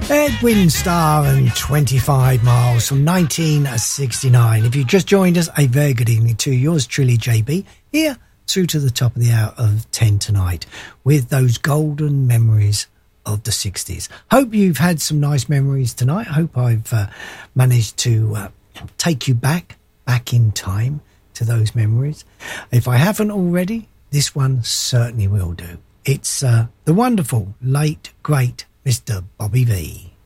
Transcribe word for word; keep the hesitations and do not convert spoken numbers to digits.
Edwin Starr and twenty-five miles from nineteen sixty-nine. If you just joined us, a very good evening to yours truly, J B, here through to the top of the hour of ten tonight with those golden memories of the sixties. Hope you've had some nice memories tonight. Hope I've uh, managed to uh, take you back, back in time to those memories. If I haven't already, this one certainly will do. It's uh, the wonderful, late, great Mister Bobby Vee.